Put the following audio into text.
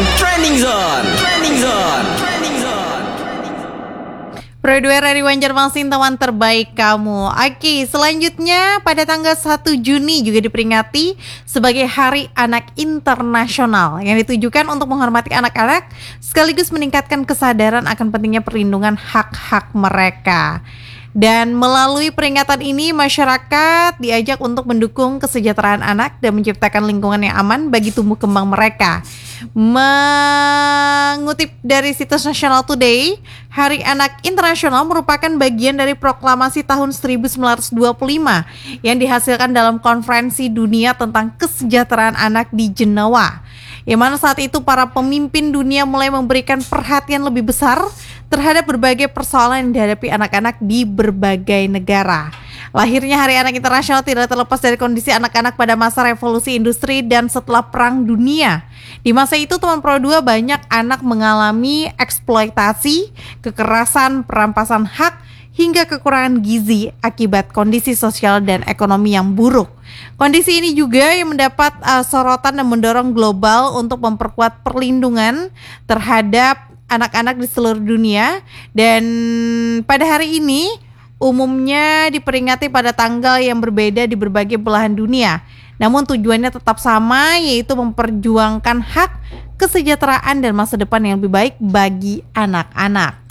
Trending Zone. Broadway dari Banjarmasin, teman terbaik kamu. Oke, selanjutnya pada tanggal 1 Juni juga diperingati sebagai Hari Anak Internasional yang ditujukan untuk menghormati anak-anak sekaligus meningkatkan kesadaran akan pentingnya perlindungan hak-hak mereka. Dan melalui peringatan ini, masyarakat diajak untuk mendukung kesejahteraan anak dan menciptakan lingkungan yang aman bagi tumbuh kembang mereka. Mengutip dari situs National Today, Hari Anak Internasional merupakan bagian dari proklamasi tahun 1925 yang dihasilkan dalam konferensi dunia tentang kesejahteraan anak di Jenewa. Yang mana saat itu para pemimpin dunia mulai memberikan perhatian lebih besar terhadap berbagai persoalan yang dihadapi anak-anak di berbagai negara. Lahirnya Hari Anak Internasional tidak terlepas dari kondisi anak-anak pada masa revolusi industri dan setelah Perang Dunia. Di masa itu teman Pro 2 banyak anak mengalami eksploitasi, kekerasan, perampasan hak, hingga kekurangan gizi akibat kondisi sosial dan ekonomi yang buruk. Kondisi ini juga yang mendapat sorotan dan mendorong global untuk memperkuat perlindungan terhadap anak-anak di seluruh dunia. Dan pada hari ini umumnya diperingati pada tanggal yang berbeda di berbagai belahan dunia. Namun tujuannya tetap sama, yaitu memperjuangkan hak, kesejahteraan dan masa depan yang lebih baik bagi anak-anak.